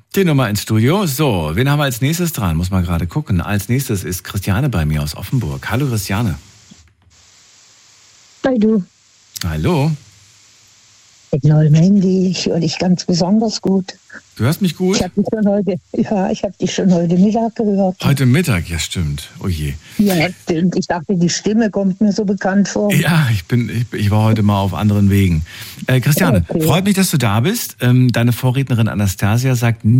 Die Nummer ins Studio. So, wen haben wir als nächstes dran? Muss man gerade gucken. Als nächstes ist Christiane bei mir aus Offenburg. Hallo Christiane. Hi du. Hallo. Mit neuem Handy, ich höre dich ganz besonders gut. Du hörst mich gut? Ich habe dich schon heute Mittag gehört. Heute Mittag, ja stimmt. Oh je. Ja, stimmt. Ich dachte, die Stimme kommt mir so bekannt vor. Ja, ich war heute mal auf anderen Wegen. Christiane, Okay. freut mich, dass du da bist. Deine Vorrednerin Anastasia sagt